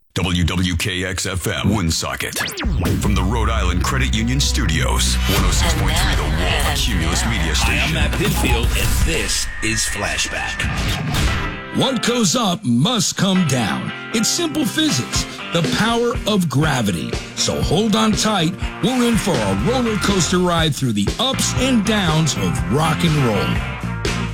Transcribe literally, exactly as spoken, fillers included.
W W K X F M, Woonsocket. From the Rhode Island Credit Union Studios, one oh six point three The Wall, Cumulus Media Station. Hi, I'm Matt Pinfield, and this is Flashback. What goes up must come down. It's simple physics, the power of gravity. So hold on tight. We're in for a roller coaster ride through the ups and downs of rock and roll.